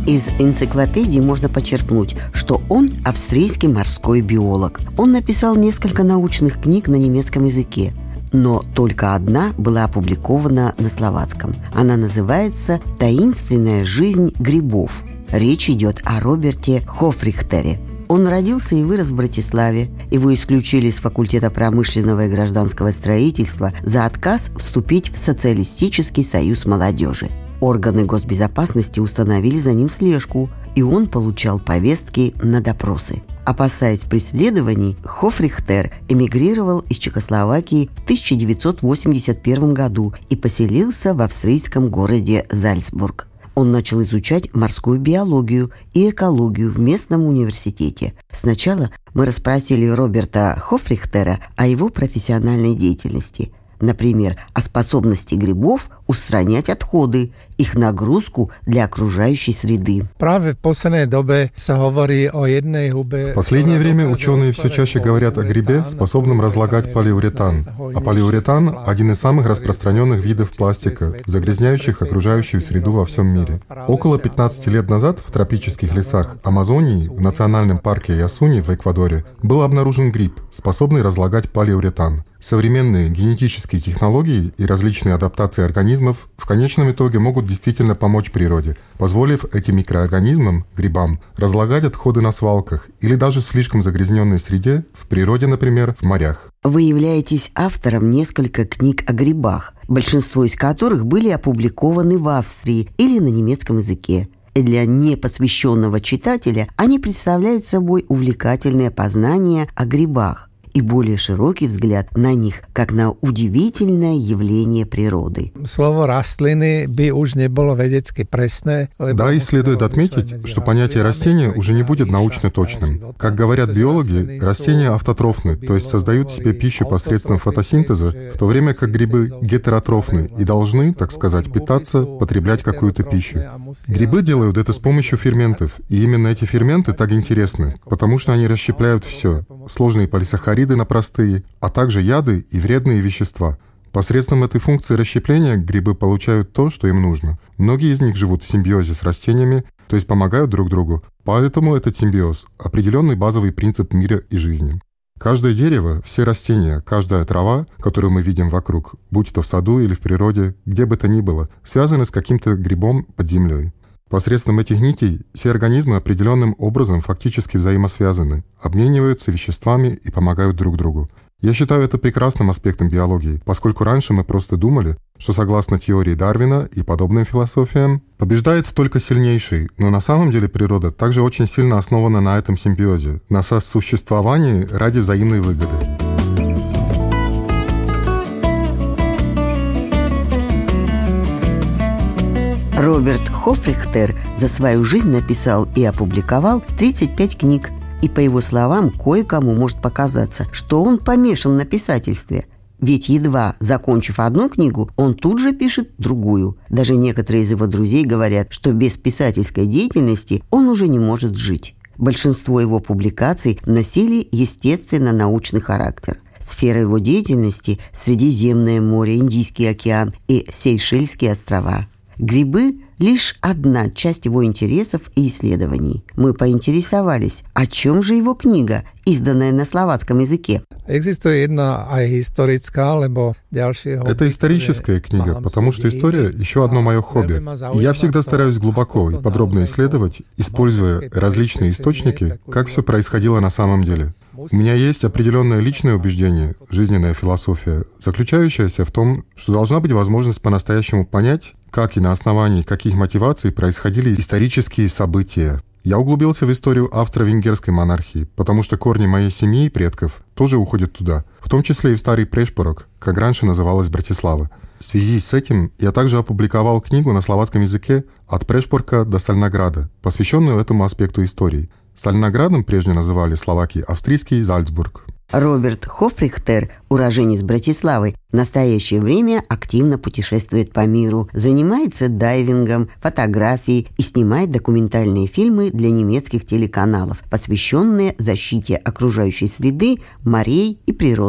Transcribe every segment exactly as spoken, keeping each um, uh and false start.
Из энциклопедии можно почерпнуть, что он австрийский морской биолог. Он написал несколько научных книг на немецком языке, но только одна была опубликована на словацком. Она называется «Таинственная жизнь грибов». Речь идет о Роберте Хофрихтере. Он родился и вырос в Братиславе. Его исключили с факультета промышленного и гражданского строительства за отказ вступить в Социалистический союз молодежи. Органы госбезопасности установили за ним слежку, и он получал повестки на допросы. Опасаясь преследований, Хофрихтер эмигрировал из Чехословакии в тысяча девятьсот восемьдесят первом году и поселился в австрийском городе Зальцбург. Он начал изучать морскую биологию и экологию в местном университете. Сначала мы расспросили Роберта Хофрихтера о его профессиональной деятельности. Например, о способности грибов устранять отходы, их нагрузку для окружающей среды. В последнее время ученые все чаще говорят о грибе, способном разлагать полиуретан. А полиуретан – один из самых распространенных видов пластика, загрязняющих окружающую среду во всем мире. Около пятнадцати лет назад в тропических лесах Амазонии, в национальном парке Ясуни в Эквадоре, был обнаружен гриб, способный разлагать полиуретан. Современные генетические технологии и различные адаптации организмов в конечном итоге могут действительно помочь природе, позволив этим микроорганизмам, грибам, разлагать отходы на свалках или даже в слишком загрязненной среде, в природе, например, в морях. Вы являетесь автором нескольких книг о грибах, большинство из которых были опубликованы в Австрии или на немецком языке. Для непосвященного читателя они представляют собой увлекательное познание о грибах и более широкий взгляд на них, как на удивительное явление природы. Слово «растлины» бы уж не было ведецки пресное. Да, и следует отметить, что понятие растения уже не будет научно точным. Как говорят биологи, растения автотрофны, то есть создают себе пищу посредством фотосинтеза, в то время как грибы гетеротрофны и должны, так сказать, питаться, потреблять какую-то пищу. Грибы делают это с помощью ферментов, и именно эти ферменты так интересны, потому что они расщепляют все, сложные полисахариды на простые, а также яды и вредные вещества. Посредством этой функции расщепления грибы получают то, что им нужно. Многие из них живут в симбиозе с растениями, то есть помогают друг другу. Поэтому этот симбиоз – определенный базовый принцип мира и жизни. Каждое дерево, все растения, каждая трава, которую мы видим вокруг, будь то в саду или в природе, где бы то ни было, связаны с каким-то грибом под землей. Посредством этих нитей все организмы определенным образом фактически взаимосвязаны, обмениваются веществами и помогают друг другу. Я считаю это прекрасным аспектом биологии, поскольку раньше мы просто думали, что согласно теории Дарвина и подобным философиям, побеждает только сильнейший, но на самом деле природа также очень сильно основана на этом симбиозе, на сосуществовании ради взаимной выгоды. Роберт Хофрихтер за свою жизнь написал и опубликовал тридцать пять книг. И, по его словам, кое-кому может показаться, что он помешан на писательстве. Ведь едва закончив одну книгу, он тут же пишет другую. Даже некоторые из его друзей говорят, что без писательской деятельности он уже не может жить. Большинство его публикаций носили естественно-научный характер. Сфера его деятельности – Средиземное море, Индийский океан и Сейшельские острова. Грибы – лишь одна часть его интересов и исследований. Мы поинтересовались, о чем же его книга, изданная на словацком языке. Это историческая книга, потому что история – еще одно мое хобби. И я всегда стараюсь глубоко и подробно исследовать, используя различные источники, как все происходило на самом деле. У меня есть определенное личное убеждение, жизненная философия, заключающаяся в том, что должна быть возможность по-настоящему понять, как и на основании каких мотиваций происходили исторические события. Я углубился в историю австро-венгерской монархии, потому что корни моей семьи и предков тоже уходят туда, в том числе и в старый Прешпорок, как раньше называлась Братислава. В связи с этим я также опубликовал книгу на словацком языке «От Прешпорка до Стальнограда», посвященную этому аспекту истории. Стальноградом прежде называли словаки австрийский Зальцбург. Роберт Хофрихтер, уроженец Братиславы, в настоящее время активно путешествует по миру, занимается дайвингом, фотографией и снимает документальные фильмы для немецких телеканалов, посвященные защите окружающей среды, морей и природы.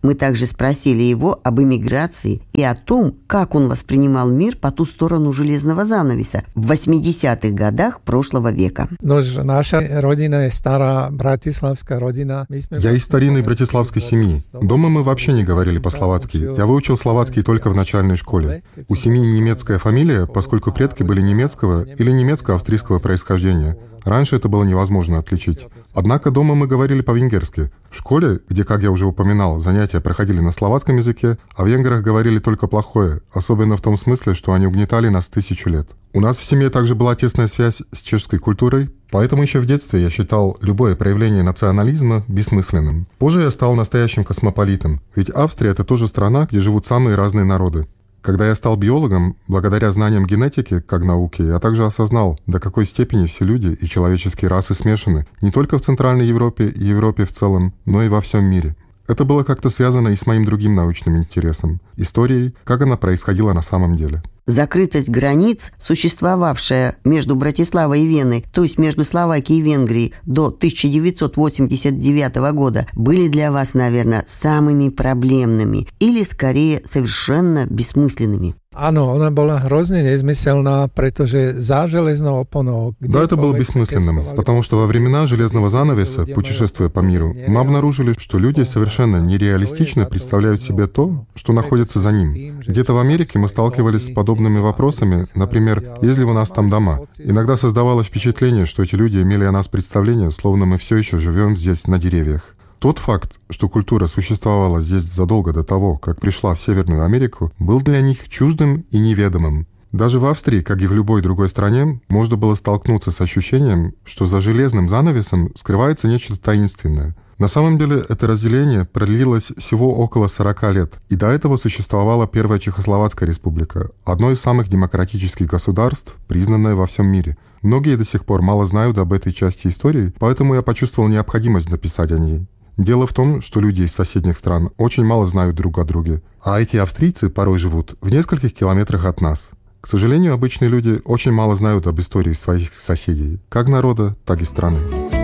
Мы также спросили его об эмиграции и о том, как он воспринимал мир по ту сторону железного занавеса в восьмидесятых годах прошлого века. Наша родина старая братиславская родина. Я из старинной братиславской семьи. Дома мы вообще не говорили по-словацки. Я выучил словацкий только в начальной школе. У семьи немецкая фамилия, поскольку предки были немецкого или немецко-австрийского происхождения. Раньше это было невозможно отличить. Однако дома мы говорили по-венгерски. В школе, где, как я уже упоминал, занятия проходили на словацком языке, о венграх говорили только плохое, особенно в том смысле, что они угнетали нас тысячу лет. У нас в семье также была тесная связь с чешской культурой, поэтому еще в детстве я считал любое проявление национализма бессмысленным. Позже я стал настоящим космополитом, ведь Австрия — это тоже страна, где живут самые разные народы. Когда я стал биологом, благодаря знаниям генетики как науки, я также осознал, до какой степени все люди и человеческие расы смешаны не только в Центральной Европе и Европе в целом, но и во всем мире. Это было как-то связано и с моим другим научным интересом – историей, как она происходила на самом деле. Закрытость границ, существовавшая между Братиславой и Веной, то есть между Словакией и Венгрией до тысяча девятьсот восемьдесят девятого года, были для вас, наверное, самыми проблемными или, скорее, совершенно бессмысленными. Áno, ona bola hrozne nezmyselná, pretože za železnou oponou... Да, это было бессмысленным, потому что во времена железного занавеса, путешествуя по миру, мы обнаружили, что люди совершенно нереалистично представляют себе то, что находится за ним. Где-то в Америке мы сталкивались с подобными вопросами, например, есть ли у нас там дома. Иногда создавалось впечатление, что эти люди имели о нас представление, словно мы все еще живем здесь на деревьях. Тот факт, что культура существовала здесь задолго до того, как пришла в Северную Америку, был для них чуждым и неведомым. Даже в Австрии, как и в любой другой стране, можно было столкнуться с ощущением, что за железным занавесом скрывается нечто таинственное. На самом деле это разделение продлилось всего около сорока лет, и до этого существовала Первая Чехословацкая республика, одно из самых демократических государств, признанное во всем мире. Многие до сих пор мало знают об этой части истории, поэтому я почувствовал необходимость написать о ней. Дело в том, что люди из соседних стран очень мало знают друг о друге, а эти австрийцы порой живут в нескольких километрах от нас. К сожалению, обычные люди очень мало знают об истории своих соседей, как народа, так и страны.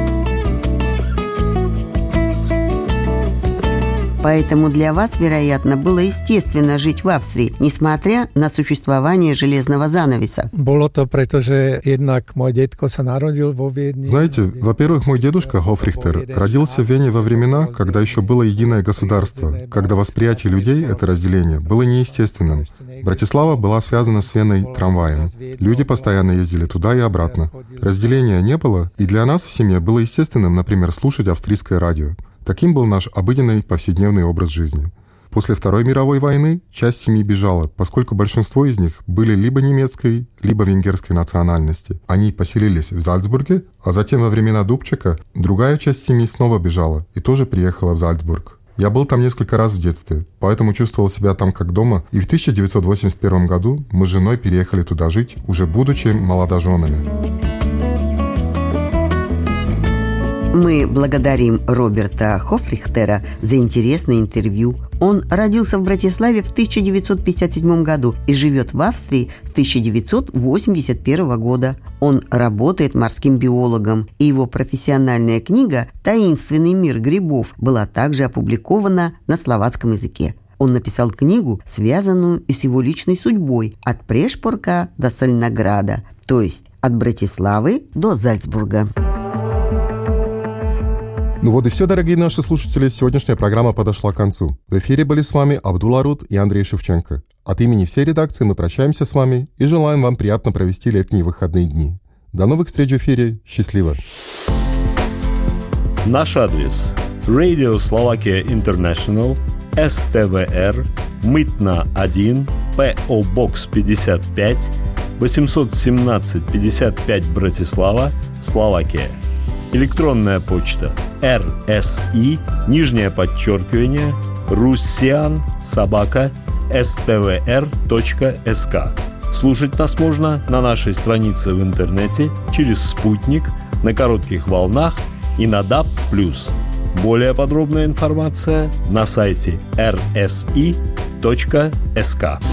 Поэтому для вас, вероятно, было естественно жить в Австрии, несмотря на существование железного занавеса. Было то, pretože jednak мой дедко sa narodil vo Viedni. Знаете, во-первых, мой дедушка Хофрихтер родился в Вене во времена, когда еще было единое государство, когда восприятие людей это разделение было неестественным. Братислава была связана с Веной трамваем. Люди постоянно ездили туда и обратно. Разделения не было, и для нас в семье было естественным, например, слушать австрийское радио. Таким был наш обыденный повседневный образ жизни. После Второй мировой войны часть семьи бежала, поскольку большинство из них были либо немецкой, либо венгерской национальности. Они поселились в Зальцбурге, а затем во времена Дубчека другая часть семьи снова бежала и тоже приехала в Зальцбург. Я был там несколько раз в детстве, поэтому чувствовал себя там как дома, и в тысяча девятьсот восемьдесят первом году мы с женой переехали туда жить, уже будучи молодоженами. Мы благодарим Роберта Хофрихтера за интересное интервью. Он родился в Братиславе в тысяча девятьсот пятьдесят седьмом году и живет в Австрии с тысяча девятьсот восемьдесят первого года. Он работает морским биологом, и его профессиональная книга «Таинственный мир грибов» была также опубликована на словацком языке. Он написал книгу, связанную и с его личной судьбой от Прешпорка до Сольнограда, то есть от Братиславы до Зальцбурга. Ну вот и все, дорогие наши слушатели, сегодняшняя программа подошла к концу. В эфире были с вами Абдулла Рут и Андрей Шевченко. От имени всей редакции мы прощаемся с вами и желаем вам приятно провести летние выходные дни. До новых встреч в эфире. Счастливо! Наш адрес: Radio Slovakia International, эс тэ вэ эр, Мытна один, пэ о Box пятьдесят пять, восемьсот семнадцать пятьдесят пять Братислава, Словакия. Электронная почта РСИ, нижнее подчеркивание, руссиан собака эс тэ вэ эр точка эс ка. Слушать нас можно на нашей странице в интернете, через спутник, на коротких волнах и на даб плюс. Более подробная информация на сайте эр эс и точка эс ка.